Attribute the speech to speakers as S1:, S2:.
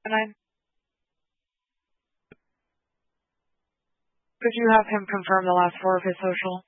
S1: 9? Could you have him confirm the last 4 of his social?